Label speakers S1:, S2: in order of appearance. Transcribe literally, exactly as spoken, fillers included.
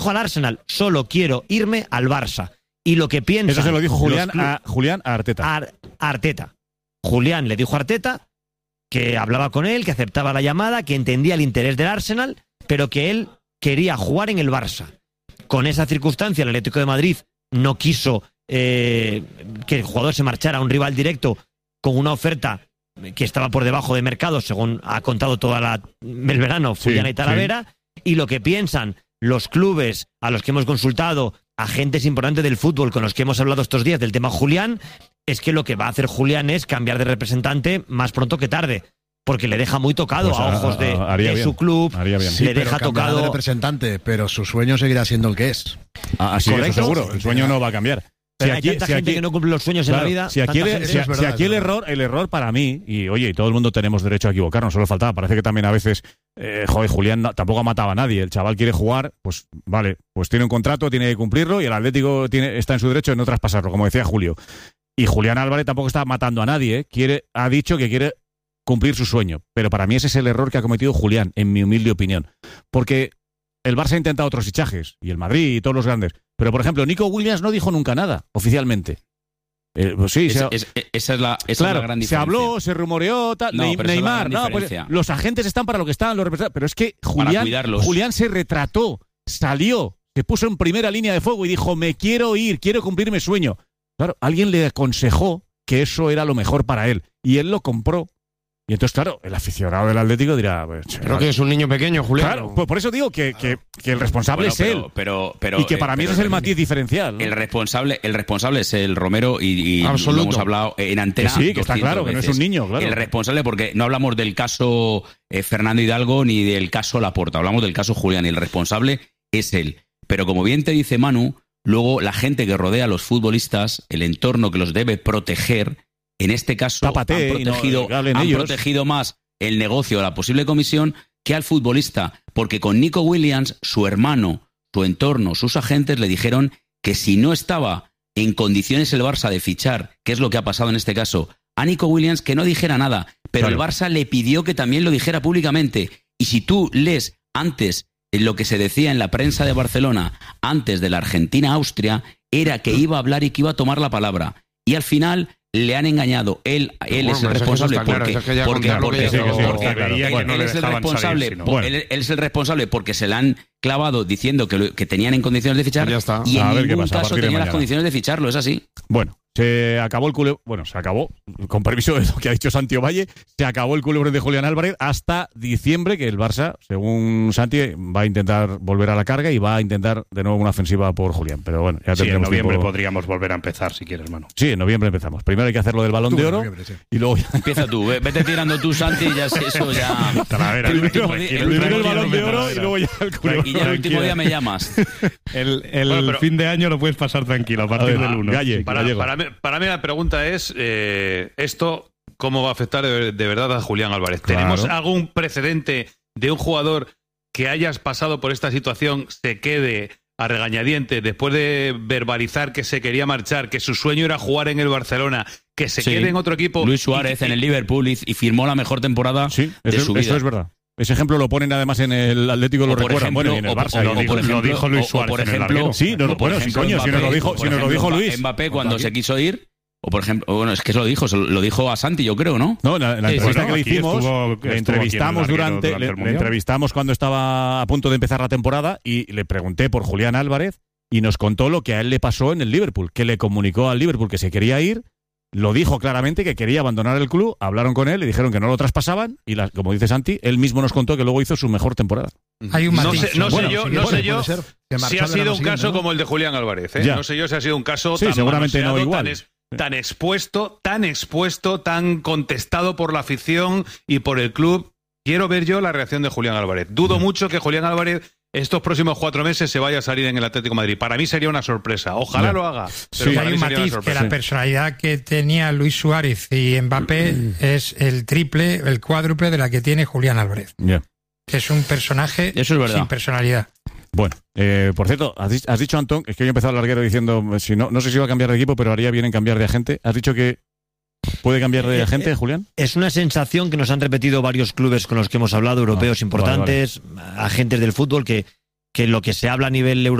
S1: al Arsenal, solo quiero irme al Barça. Y lo que piensa...
S2: Eso se lo dijo Julián a, Julián a Arteta.
S1: A, a Arteta. Julián le dijo a Arteta que hablaba con él, que aceptaba la llamada, que entendía el interés del Arsenal, pero que él quería jugar en el Barça. Con esa circunstancia, el Atlético de Madrid no quiso eh, que el jugador se marchara a un rival directo con una oferta que estaba por debajo de mercado, según ha contado toda la, el verano Julián sí, y Talavera, sí. Y lo que piensan los clubes a los que hemos consultado, agentes importantes del fútbol con los que hemos hablado estos días del tema Julián, es que lo que va a hacer Julián es cambiar de representante más pronto que tarde, porque le deja muy tocado pues a ojos de, a, de su club,
S3: sí,
S1: le deja tocado
S3: de representante, pero su sueño seguirá siendo el que es.
S2: Ah, así es, seguro, el sueño no va a cambiar.
S1: Pero si hay aquí, tanta si gente aquí, que no cumple los sueños claro, en la vida.
S2: Si aquí, el, si, verdad, si aquí el error, el error para mí, y oye, y todo el mundo tenemos derecho a equivocarnos, solo faltaba, parece que también a veces, eh, joder, Julián no, tampoco ha matado a nadie, el chaval quiere jugar, pues vale, pues tiene un contrato, tiene que cumplirlo, y el Atlético tiene, está en su derecho de no traspasarlo, como decía Julio. Y Julián Álvarez tampoco está matando a nadie, ¿eh? quiere, ha dicho que quiere cumplir su sueño, pero para mí ese es el error que ha cometido Julián, en mi humilde opinión, porque el Barça ha intentado otros fichajes, y el Madrid y todos los grandes, pero por ejemplo, Nico Williams no dijo nunca nada, oficialmente. Eh, pues sí,
S4: es,
S2: se,
S4: es, esa es la, esa
S2: claro,
S4: es la gran diferencia.
S2: Se habló, se rumoreó, tal,
S4: no,
S2: Neymar, no, pues, los agentes están para lo que están, los representantes, pero es que Julián, Julián se retrató, salió, se puso en primera línea de fuego y dijo, me quiero ir, quiero cumplir mi sueño. Claro, alguien le aconsejó que eso era lo mejor para él, y él lo compró. Y entonces, claro, el aficionado del Atlético dirá... Pues,
S5: Creo claro, que es un niño pequeño, Julián.
S2: Claro, pues por eso digo que, que, que el responsable
S4: bueno,
S2: es
S4: pero,
S2: él.
S4: Pero, pero,
S2: y que para
S4: eh,
S2: mí
S4: pero,
S2: ese es el matiz diferencial, ¿no?
S4: El responsable el responsable es el Romero y, y lo hemos hablado en antena.
S2: Que sí, que está claro, veces. Que no es un niño, claro.
S4: El responsable, porque no hablamos del caso eh, Fernando Hidalgo ni del caso Laporta, hablamos del caso Julián, y el responsable es él. Pero como bien te dice Manu, luego la gente que rodea a los futbolistas, el entorno que los debe proteger, en este caso
S2: Tápate,
S4: han protegido,
S2: no,
S4: han protegido más el negocio o la posible comisión que al futbolista, porque con Nico Williams, su hermano, su entorno, sus agentes le dijeron que si no estaba en condiciones el Barça de fichar, que es lo que ha pasado en este caso, a Nico Williams, que no dijera nada, pero claro. El Barça le pidió que también lo dijera públicamente. Y si tú lees antes lo que se decía en la prensa de Barcelona, antes de la Argentina-Austria, era que iba a hablar y que iba a tomar la palabra. Y al final le han engañado. Él, él bueno, es el responsable porque,
S5: claro,
S4: porque,
S5: porque,
S4: porque,
S5: sí,
S4: porque,
S5: sí,
S4: porque
S5: claro,
S4: él,
S5: claro,
S4: él
S5: no
S4: es el responsable.
S5: salir,
S4: bueno. él, él es el responsable porque se le han clavado diciendo que, lo, que tenían en condiciones de fichar
S5: pues
S4: y en
S2: a ver
S4: ningún
S2: qué pasa,
S4: caso tenían las condiciones de ficharlo. Es así.
S2: Bueno. Se acabó el culebrón, bueno, se acabó, con permiso de lo que ha dicho Santi Ovalle, se acabó el culebrón de Julián Álvarez hasta diciembre, que el Barça, según Santi, va a intentar volver a la carga y va a intentar de nuevo una ofensiva por Julián. Pero bueno, ya
S6: sí, en noviembre
S2: tiempo.
S6: Podríamos volver a empezar, si quieres, mano.
S2: Sí, en noviembre empezamos. Primero hay que hacer lo del Balón Tú, de Oro sí. y luego ya...
S4: Empieza tú, vete tirando tú, Santi, y ya eso ya...
S2: Ver, el, último, el, el primero el Balón de Oro y luego ya el culebrón.
S4: Y ya el último día me llamas.
S6: el el bueno, pero, fin de año lo puedes pasar tranquilo, a partir a ver, del uno.
S2: Galle,
S6: para, para, mí, para mí la pregunta es eh, esto cómo va a afectar de, de verdad a Julián Álvarez. Claro. ¿Tenemos algún precedente de un jugador que hayas pasado por esta situación se quede a regañadientes después de verbalizar que se quería marchar, que su sueño era jugar en el Barcelona, que se sí. quede en otro equipo?
S4: Luis Suárez y, en el Liverpool y, y firmó la mejor temporada
S2: sí,
S4: de
S2: eso,
S4: su vida.
S2: Eso es verdad. Ese ejemplo lo ponen además en el Atlético, lo recuerdan. Bueno, y en el Barça.
S6: O, o, lo, dijo, lo dijo Luis Suárez.
S4: O por ejemplo,
S2: sí, no, bueno, sí, coño, Mbappé, si nos lo dijo, si nos lo dijo Luis.
S4: Mbappé cuando se quiso ir. O por ejemplo, bueno, es que eso lo dijo, lo dijo a Santi, yo creo, ¿no?
S2: No, la, la
S4: sí,
S2: entrevista
S4: bueno,
S2: que le hicimos,
S6: estuvo,
S2: le entrevistamos durante, durante le, le entrevistamos cuando estaba a punto de empezar la temporada y le pregunté por Julián Álvarez y nos contó lo que a él le pasó en el Liverpool, que le comunicó al Liverpool que se quería ir, lo dijo claramente que quería abandonar el club, hablaron con él, le dijeron que no lo traspasaban y, la, como dice Santi, él mismo nos contó que luego hizo su mejor temporada.
S5: Hay un
S6: no sé, no
S2: bueno,
S6: sé yo,
S2: sí,
S6: no
S2: bueno,
S6: sé yo si ha sido un caso ¿no? como el de Julián Álvarez. ¿eh? No sé yo si ha sido un caso
S2: sí,
S6: tan
S2: seguramente no igual.
S6: Tan, es, tan expuesto, tan expuesto, tan contestado por la afición y por el club. Quiero ver yo la reacción de Julián Álvarez. Dudo mm. mucho que Julián Álvarez estos próximos cuatro meses se vaya a salir en el Atlético de Madrid. Para mí sería una sorpresa. Ojalá yeah. lo haga. Pero
S7: sí, hay un matiz que la personalidad que tenía Luis Suárez y Mbappé mm. es el triple, el cuádruple de la que tiene Julián Álvarez.
S2: Yeah.
S7: Que es un personaje
S4: Eso es
S7: sin personalidad.
S2: Bueno, eh, por cierto, has, has dicho, Antón, es que yo he empezado el larguero diciendo, si no, no sé si iba a cambiar de equipo, pero haría bien en cambiar de agente. ¿Has dicho que puede cambiar de agente, Julián?
S1: Es una sensación que nos han repetido varios clubes con los que hemos hablado, europeos ah, importantes, vale, vale. agentes del fútbol, que que lo que se habla a nivel europeo